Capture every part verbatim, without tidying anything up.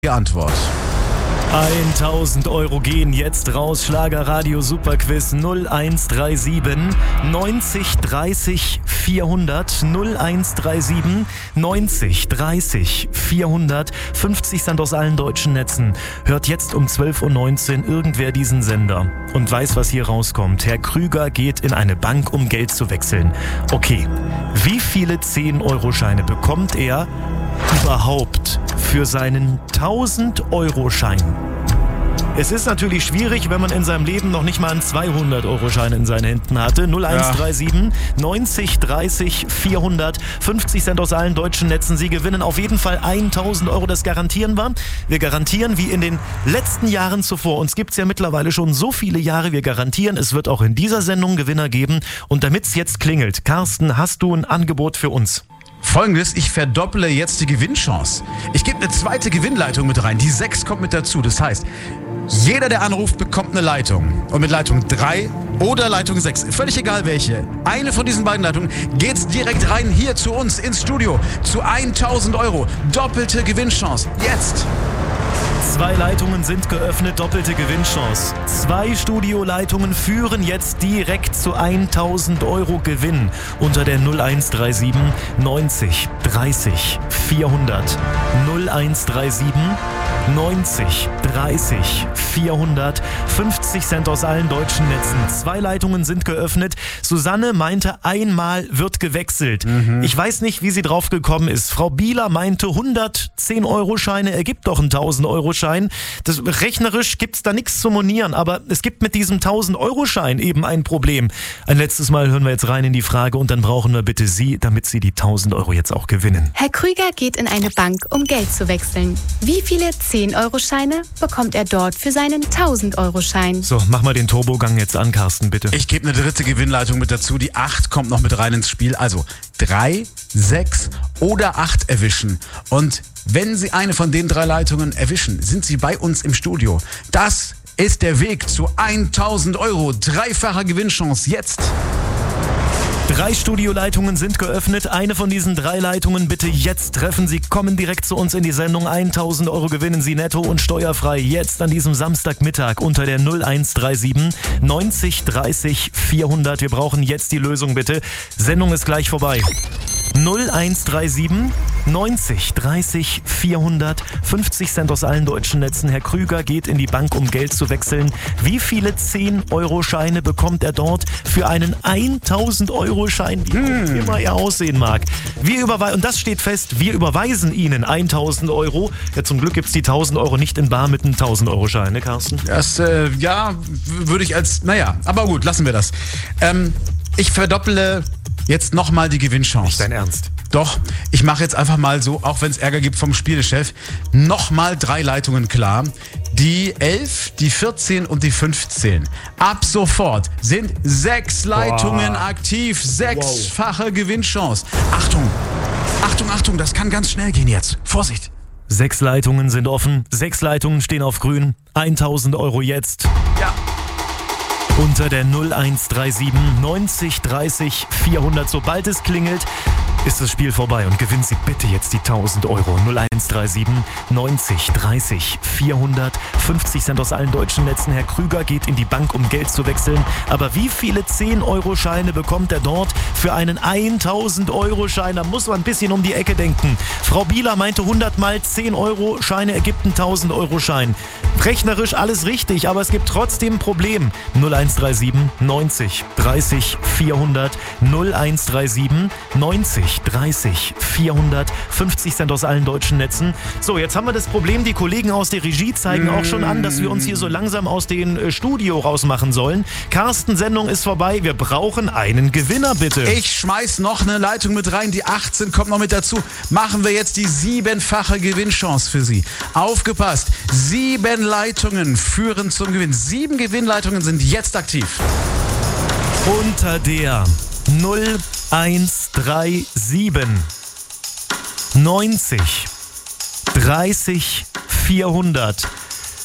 Die Antwort. tausend Euro gehen jetzt raus. Schlagerradio Superquiz null eins drei sieben neunzig dreißig vierhundert null eins drei sieben neunzig dreißig vierhundert. fünfzig Cent aus allen deutschen Netzen. Hört jetzt um zwölf Uhr neunzehn irgendwer diesen Sender und weiß, was hier rauskommt. Herr Krüger geht in eine Bank, um Geld zu wechseln. Okay, wie viele zehn Euro Scheine bekommt er überhaupt für seinen tausend Euro Schein? Es ist natürlich schwierig, wenn man in seinem Leben noch nicht mal einen zweihundert Euro Schein in seinen Händen hatte. null eins drei sieben neunzig dreißig vierhundert. fünfzig Cent aus allen deutschen Netzen. Sie gewinnen auf jeden Fall tausend Euro. Das garantieren wir. Wir garantieren, wie in den letzten Jahren zuvor. Uns gibt es ja mittlerweile schon so viele Jahre. Wir garantieren, es wird auch in dieser Sendung Gewinner geben. Und damit es jetzt klingelt, Carsten, hast du ein Angebot für uns? Folgendes, ich verdopple jetzt die Gewinnchance. Ich gebe eine zweite Gewinnleitung mit rein. Die sechs kommt mit dazu. Das heißt, jeder, der anruft, bekommt eine Leitung. Und mit Leitung drei oder Leitung sechs, völlig egal welche, eine von diesen beiden Leitungen, geht's direkt rein hier zu uns ins Studio. Zu tausend Euro. Doppelte Gewinnchance. Jetzt! Zwei Leitungen sind geöffnet, doppelte Gewinnchance. Zwei Studioleitungen führen jetzt direkt zu tausend Euro Gewinn unter der null eins drei sieben neunzig dreißig vierhundert. null eins drei sieben neunzig dreißig vierhundert. fünfzig Cent aus allen deutschen Netzen. Zwei Leitungen sind geöffnet. Susanne meinte, einmal wird gewechselt. Mhm. Ich weiß nicht, wie sie drauf gekommen ist. Frau Bieler meinte, hundertzehn Euro Scheine ergibt doch einen tausend Euro Schein. Das, rechnerisch gibt's da nichts zu monieren, aber es gibt mit diesem tausend Euro Schein eben ein Problem. Ein letztes Mal hören wir jetzt rein in die Frage und dann brauchen wir bitte Sie, damit Sie die tausend Euro jetzt auch gewinnen. Herr Krüger geht in eine Bank, um Geld zu wechseln. Wie viele zehn Euro Scheine bekommt er dort für seinen tausend Euro Schein? So, mach mal den Turbogang jetzt an, Carsten, bitte. Ich gebe eine dritte Gewinnleitung mit dazu. Die acht kommt noch mit rein ins Spiel. Also drei, sechs oder acht erwischen. Und wenn Sie eine von den drei Leitungen erwischen, sind Sie bei uns im Studio. Das ist der Weg zu tausend Euro. Dreifacher Gewinnchance jetzt. Drei Studioleitungen sind geöffnet. Eine von diesen drei Leitungen bitte jetzt treffen. Sie kommen direkt zu uns in die Sendung. tausend Euro gewinnen Sie netto und steuerfrei. Jetzt an diesem Samstagmittag unter der null eins drei sieben neunzig dreißig vierhundert. Wir brauchen jetzt die Lösung bitte. Sendung ist gleich vorbei. null eins drei sieben neunzig dreißig vierhundert. fünfzig Cent aus allen deutschen Netzen. Herr Krüger geht in die Bank, um Geld zu wechseln. Wie viele zehn Euro Scheine bekommt er dort für einen tausend Euro Schein, wie hm. immer er aussehen mag? Wir überweisen, und das steht fest, wir überweisen Ihnen tausend Euro. Ja, zum Glück gibt es die tausend Euro nicht in bar mit einem tausend Euro Schein, ne, Carsten? Das, äh, ja, würde ich als, naja, aber gut, lassen wir das. Ähm, ich verdopple jetzt nochmal die Gewinnchance. Nicht dein Ernst? Doch, ich mache jetzt einfach mal so, auch wenn es Ärger gibt vom Spielechef, nochmal drei Leitungen klar. Die elf, die vierzehn und die fünfzehn. Ab sofort sind sechs Leitungen wow. aktiv. Sechsfache wow. Gewinnchance. Achtung, Achtung, Achtung, das kann ganz schnell gehen jetzt. Vorsicht. Sechs Leitungen sind offen. Sechs Leitungen stehen auf grün. tausend Euro jetzt. Ja. Unter der null eins drei sieben neunzig dreißig vierhundert. Sobald es klingelt, ist das Spiel vorbei und gewinnen Sie bitte jetzt die tausend Euro. null eins drei sieben neunzig dreißig vierhundert. fünfzig Cent aus allen deutschen Netzen. Herr Krüger geht in die Bank, um Geld zu wechseln. Aber wie viele zehn Euro Scheine bekommt er dort für einen tausend Euro Schein? Da muss man ein bisschen um die Ecke denken. Frau Bieler meinte, hundert mal zehn Euro Scheine ergibt einen tausend Euro Schein. Rechnerisch alles richtig, aber es gibt trotzdem ein Problem. null eins drei sieben neunzig dreißig vierhundert. null eins drei sieben neunzig dreißig vierhundert. fünfzig Cent aus allen deutschen Netzen. So, jetzt haben wir das Problem, die Kollegen aus der Regie zeigen auch schon an, dass wir uns hier so langsam aus dem äh, Studio rausmachen sollen. Carsten, Sendung ist vorbei. Wir brauchen einen Gewinner, bitte. Ich schmeiß noch eine Leitung mit rein. Die achtzehn kommt noch mit dazu. Machen wir jetzt die siebenfache Gewinnchance für Sie. Aufgepasst. Sieben Leitungen führen zum Gewinn. Sieben Gewinnleitungen sind jetzt aktiv. Unter der null eins drei sieben neunzig dreißig vierhundert.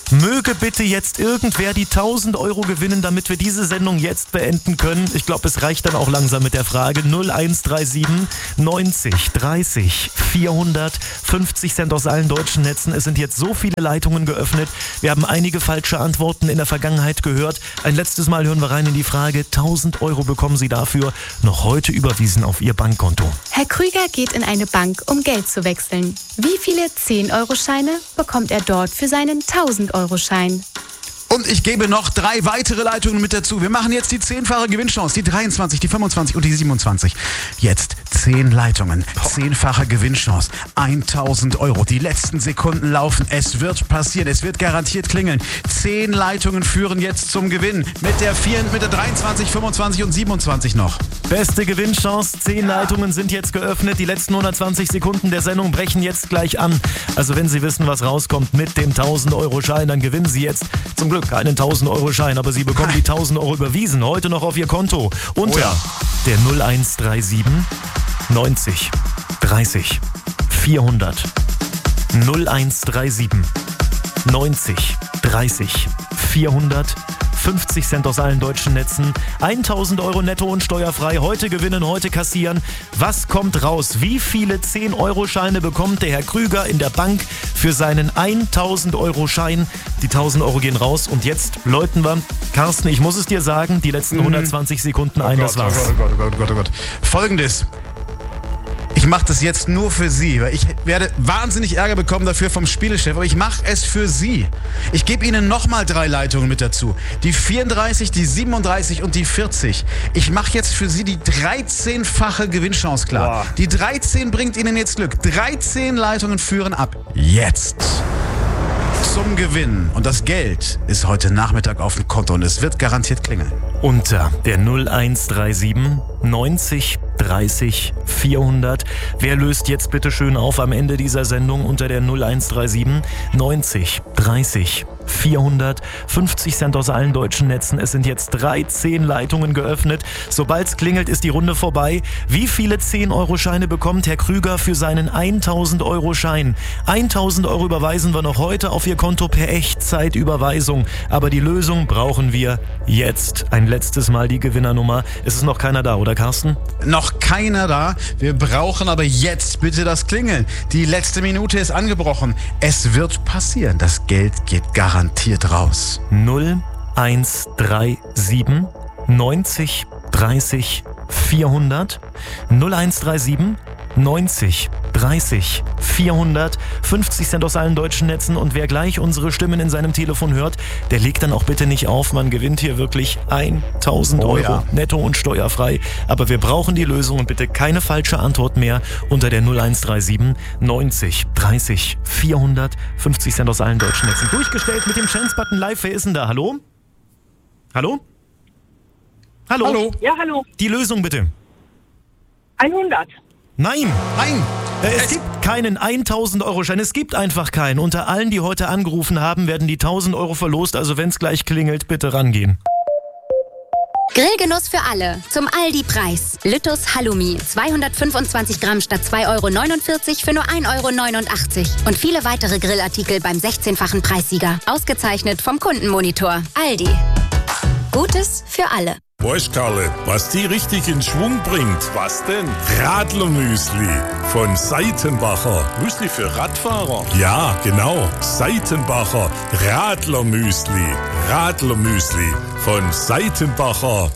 Möge bitte jetzt irgendwer die tausend Euro gewinnen, damit wir diese Sendung jetzt beenden können. Ich glaube, es reicht dann auch langsam mit der Frage. null eins drei sieben neunzig dreißig vierhundert, fünfzig Cent aus allen deutschen Netzen. Es sind jetzt so viele Leitungen geöffnet. Wir haben einige falsche Antworten in der Vergangenheit gehört. Ein letztes Mal hören wir rein in die Frage. tausend Euro bekommen Sie dafür noch heute überwiesen auf Ihr Bankkonto. Herr Krüger geht in eine Bank, um Geld zu wechseln. Wie viele zehn-Euro-Scheine bekommt er dort für seinen tausend-Euro-Schein? Und ich gebe noch drei weitere Leitungen mit dazu. Wir machen jetzt die zehnfache Gewinnchance. Die dreiundzwanzig, die fünfundzwanzig und die siebenundzwanzig. Jetzt zehn Leitungen, zehnfache Gewinnchance, tausend Euro. Die letzten Sekunden laufen. Es wird passieren. Es wird garantiert klingeln. Zehn Leitungen führen jetzt zum Gewinn. Mit der, vier, mit der dreiundzwanzig, fünfundzwanzig und siebenundzwanzig noch. Beste Gewinnchance. Zehn Leitungen sind jetzt geöffnet. Die letzten hundertzwanzig Sekunden der Sendung brechen jetzt gleich an. Also wenn Sie wissen, was rauskommt mit dem tausend-Euro-Schein, dann gewinnen Sie jetzt zum Glück keinen tausend-Euro-Schein, aber Sie bekommen die tausend Euro überwiesen. Heute noch auf Ihr Konto. Unter oh ja. der null eins drei sieben neunzig dreißig vierhundert. null eins drei sieben neunzig dreißig vierhundert. fünfzig Cent aus allen deutschen Netzen. tausend Euro netto und steuerfrei. Heute gewinnen, heute kassieren. Was kommt raus? Wie viele zehn-Euro-Scheine bekommt der Herr Krüger in der Bank für seinen tausend-Euro-Schein? Die tausend Euro gehen raus und jetzt läuten wir. Carsten, ich muss es dir sagen, die letzten hundertzwanzig Sekunden ein, oh das Gott, war's. Oh Gott, oh Gott, oh Gott, oh Gott. Folgendes. Ich mache das jetzt nur für Sie, weil ich werde wahnsinnig Ärger bekommen dafür vom Spielechef, aber ich mache es für Sie. Ich gebe Ihnen nochmal drei Leitungen mit dazu. Die vierunddreißig, die siebenunddreißig und die vierzig. Ich mache jetzt für Sie die dreizehnfache Gewinnchance klar. Boah. Die dreizehn bringt Ihnen jetzt Glück. dreizehn Leitungen führen ab. Jetzt. Zum Gewinn. Und das Geld ist heute Nachmittag auf dem Konto und es wird garantiert klingeln. Unter der null eins drei sieben neunzig dreißig vierhundert. Wer löst jetzt bitte schön auf am Ende dieser Sendung unter der null eins drei sieben neunzig dreißig vierhundert. fünfzig Cent aus allen deutschen Netzen. Es sind jetzt dreizehn Leitungen geöffnet. Sobald es klingelt, ist die Runde vorbei. Wie viele zehn-Euro-Scheine bekommt Herr Krüger für seinen tausend-Euro-Schein? tausend Euro überweisen wir noch heute auf Ihr Konto per Echtzeitüberweisung. Aber die Lösung brauchen wir jetzt. Ein letztes Mal die Gewinnernummer. Es ist noch keiner da, oder Carsten? Noch keiner da. Wir brauchen aber jetzt bitte das Klingeln. Die letzte Minute ist angebrochen. Es wird passieren. Das Geld geht garantiert raus. null eins drei sieben neunzig dreißig vierhundert. null eins drei sieben neunzig dreißig vierhundert. fünfzig Cent aus allen deutschen Netzen. Und wer gleich unsere Stimmen in seinem Telefon hört, der legt dann auch bitte nicht auf. Man gewinnt hier wirklich tausend Euro, oh ja, netto und steuerfrei. Aber wir brauchen die Lösung und bitte keine falsche Antwort mehr unter der null eins drei sieben neunzig dreißig vierhundert. fünfzig Cent aus allen deutschen Netzen. Durchgestellt mit dem Chance-Button live. Wer ist denn da? Hallo? Hallo? Hallo? Hallo? Ja, hallo. Die Lösung bitte. hundert. Nein. Nein. Äh, es, es gibt keinen tausend-Euro-Schein. Es gibt einfach keinen. Unter allen, die heute angerufen haben, werden die tausend Euro verlost. Also wenn es gleich klingelt, bitte rangehen. Grillgenuss für alle. Zum Aldi-Preis. Lüttus Halloumi. zweihundertfünfundzwanzig Gramm statt zwei Euro neunundvierzig für nur ein Euro neunundachtzig. Und viele weitere Grillartikel beim sechzehnfachen Preissieger. Ausgezeichnet vom Kundenmonitor. Aldi. Gutes für alle. Weißt Karle, was die richtig in Schwung bringt? Was denn? Radlermüsli von Seitenbacher. Müsli für Radfahrer? Ja, genau. Seitenbacher Radlermüsli. Radlermüsli von Seitenbacher.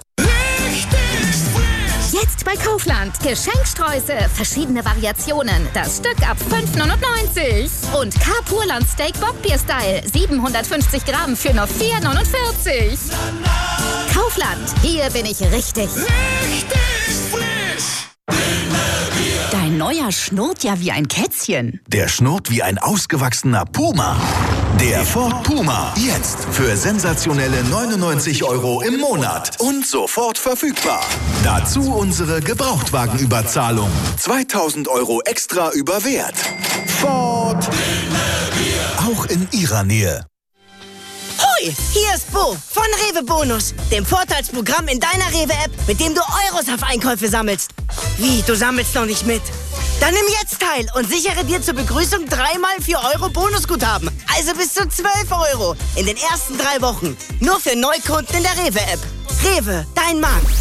Jetzt bei Kaufland. Geschenksträuße, verschiedene Variationen. Das Stück ab fünf neunundneunzig. Und K-Purland Steak Bockbier-Style. siebenhundertfünfzig Gramm für nur vier neunundvierzig. Kaufland. Hier bin ich richtig. Richtig frisch. Dein neuer schnurrt ja wie ein Kätzchen. Der schnurrt wie ein ausgewachsener Puma. Der Ford Puma. Jetzt für sensationelle neunundneunzig Euro im Monat. Und sofort verfügbar. Dazu unsere Gebrauchtwagenüberzahlung. zweitausend Euro extra über Wert. Ford. Auch in Ihrer Nähe. Hoi, hier ist Bo von Rewe Bonus, dem Vorteilsprogramm in deiner Rewe-App, mit dem du Euros auf Einkäufe sammelst. Wie, du sammelst noch nicht mit? Dann nimm jetzt teil und sichere dir zur Begrüßung dreimal vier Euro Bonusguthaben. Also bis zu zwölf Euro in den ersten drei Wochen. Nur für Neukunden in der Rewe-App. Rewe, dein Markt.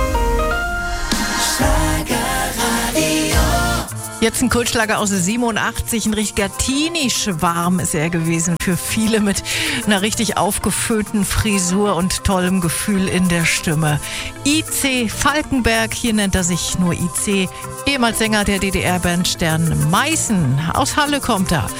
Jetzt ein Kultschlager aus siebenundachtzig, ein richtiger Teenie-Schwarm ist er gewesen. Für viele mit einer richtig aufgeföhnten Frisur und tollem Gefühl in der Stimme. I C Falkenberg, hier nennt er sich nur I C, ehemals Sänger der D D R-Band Stern Meißen. Aus Halle kommt er.